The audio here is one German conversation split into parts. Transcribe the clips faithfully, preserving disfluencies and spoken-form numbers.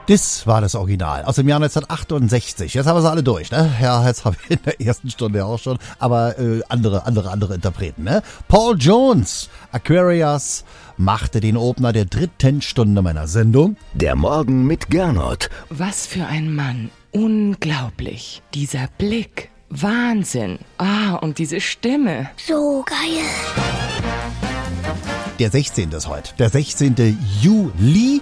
Das war das Original aus dem Jahr neunzehnhundertachtundsechzig. Jetzt haben wir sie alle durch, ne? Ja, jetzt habe ich in der ersten Stunde auch schon, aber äh, andere, andere, andere Interpreten, ne? Paul Jones, Aquarius, machte den Opener der dritten Stunde meiner Sendung. Der Morgen mit Gernot. Was für ein Mann. Unglaublich. Dieser Blick. Wahnsinn. Ah, und diese Stimme. So geil. Der sechzehnte ist heute. Der sechzehnte Juli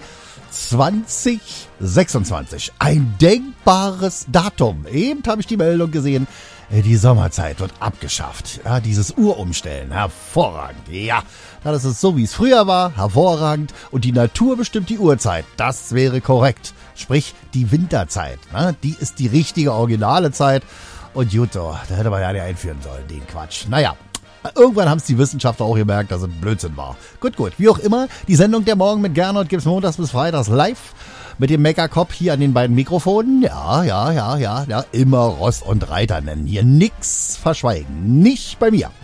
zweitausendsechsundzwanzig. Ein denkbares Datum. Eben habe ich die Meldung gesehen. Die Sommerzeit wird abgeschafft. Ja, dieses Uhrumstellen. Hervorragend. Ja, das ist so, wie es früher war. Hervorragend. Und die Natur bestimmt die Uhrzeit. Das wäre korrekt. Sprich, die Winterzeit. Ne? Die ist die richtige, originale Zeit. Und Juto, da hätte man ja nicht einführen sollen, den Quatsch. Naja, irgendwann haben es die Wissenschaftler auch gemerkt, dass es Blödsinn war. Gut, gut, wie auch immer, die Sendung der Morgen mit Gernot gibt's montags bis freitags live. Mit dem Meckerkopf hier an den beiden Mikrofonen. Ja, ja, ja, ja, ja, immer Ross und Reiter nennen. Hier nix verschweigen. Nicht bei mir.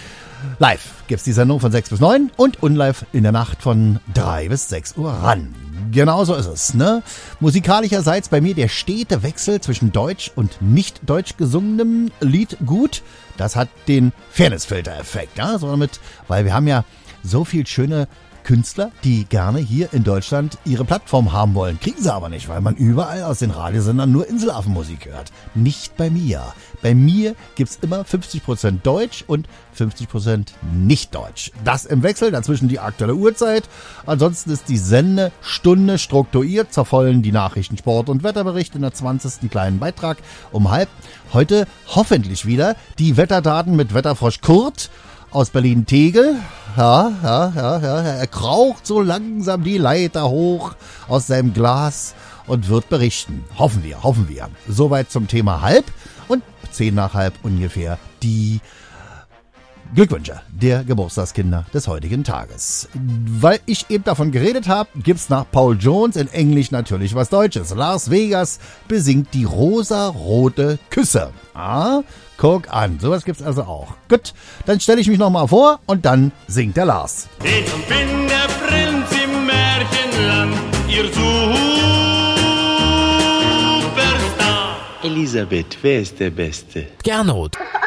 Live gibt's die Sendung von sechs bis neun und unlive in der Nacht von drei bis sechs Uhr ran. Genau so ist es, ne? Musikalischerseits bei mir der stete Wechsel zwischen deutsch und nicht deutsch gesungenem Lied gut. Das hat den Fairnessfilter-Effekt, ja? So damit, weil wir haben ja so viel schöne Künstler, die gerne hier in Deutschland ihre Plattform haben wollen. Kriegen sie aber nicht, weil man überall aus den Radiosendern nur Inselaffenmusik hört. Nicht bei mir. Bei mir gibt's immer fünfzig Prozent Deutsch und fünfzig Prozent nicht Deutsch. Das im Wechsel, dazwischen die aktuelle Uhrzeit. Ansonsten ist die Sendestunde strukturiert. Zerfolgen die Nachrichten, Sport und Wetterbericht in der zwanzigsten kleinen Beitrag um halb. Heute hoffentlich wieder die Wetterdaten mit Wetterfrosch Kurt aus Berlin-Tegel. Ja, ja, ja, ja. Er kraucht so langsam die Leiter hoch aus seinem Glas und wird berichten. Hoffen wir, hoffen wir. Soweit zum Thema halb und zehn nach halb ungefähr die Glückwünsche der Geburtstagskinder des heutigen Tages. Weil ich eben davon geredet habe, gibt's nach Paul Jones in Englisch natürlich was Deutsches. Las Vegas besingt die rosa-rote Küsse. Ah, guck an, sowas gibt's also auch. Gut, dann stelle ich mich nochmal vor und dann singt der Lars. Ich bin der Prinz im Märchenland, ihr Superstar. Elisabeth, wer ist der Beste? Gernot.